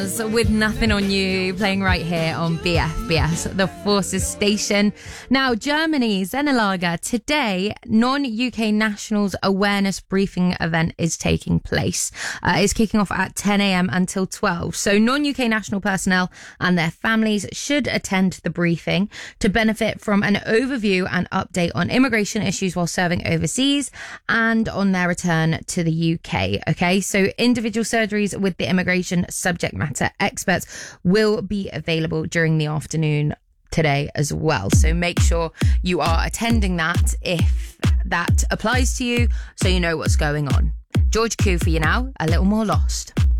With Nothing on You, playing right here on BFBS, the Forces station. Now, Germany, Zenelager, today, non-UK nationals awareness briefing event is taking place. It's kicking off at 10 a.m. until 12. So non-UK national personnel and their families should attend the briefing to benefit from an overview and update on immigration issues while serving overseas and on their return to the UK. Okay, so individual surgeries with the immigration subject matter experts will be available during the afternoon today as well. So make sure you are attending that if that applies to you, so you know what's going on. George Koo for you now, A Little More Lost.